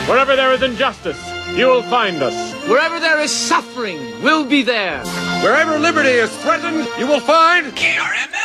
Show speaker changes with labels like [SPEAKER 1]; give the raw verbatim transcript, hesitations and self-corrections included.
[SPEAKER 1] Wherever there is injustice, you will find us.
[SPEAKER 2] Wherever there is suffering, we'll be there.
[SPEAKER 3] Wherever liberty is threatened, you will find
[SPEAKER 4] K R M